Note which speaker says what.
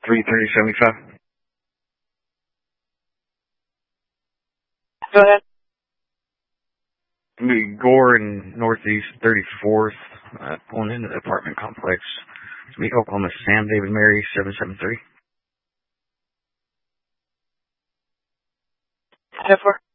Speaker 1: 33075.
Speaker 2: Go ahead.
Speaker 1: Gore in Northeast 34th, pulling into the apartment complex. Meet Oklahoma Sam David Mary 773.
Speaker 2: 10-4.